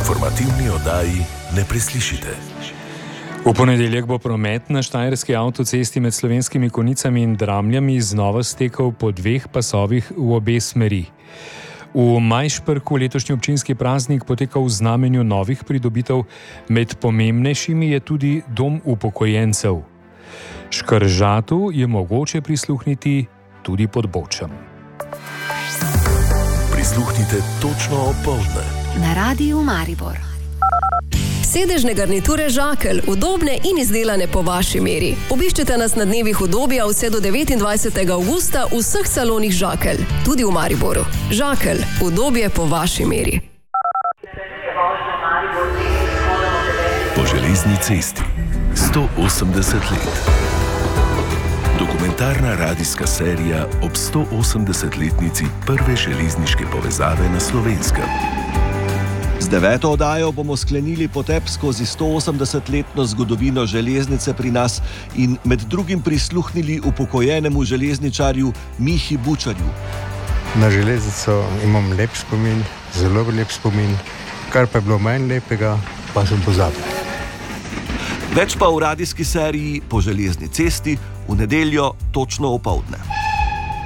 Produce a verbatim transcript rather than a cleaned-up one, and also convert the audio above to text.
informativni oddaji ne preslišite. V ponedeljek bo promet na štajerski avtocesti med Slovenskimi Konjicami in Dramljami znova stekel po dveh pasovih v obe smeri. V Majšperku letošnji občinski praznik poteka v znamenju novih pridobitev, med pomembnejšimi je tudi dom upokojencev. Škržatu je mogoče prisluhniti tudi pod Bočem. Prisluhnite točno opoldne na Radiu Maribor. Sedežne garniture Žakelj, udobne in izdelane po vaši meri. Obiščite nas na dnevih udobja vse do devetindvajsetega avgusta v vseh salonih Žakelj, tudi v Mariboru. Žakelj, udobje po vaši meri. Po železni cesti sto osemdeset let. Dokumentarna radijska serija ob sto osemdesetletnici prve železniške povezave na Slovenskem. Z deveto oddajo bomo sklenili potep skozi sto osemdesetletno zgodovino železnice pri nas in med drugim prisluhnili upokojenemu železničarju Mihi Bučarju. Na železnico imam lep spomin, zelo lep spomin, kar pa je bilo manj lepega, pa sem pozabil. Več pa v radijski seriji Po železni cesti v nedeljo točno opoldne.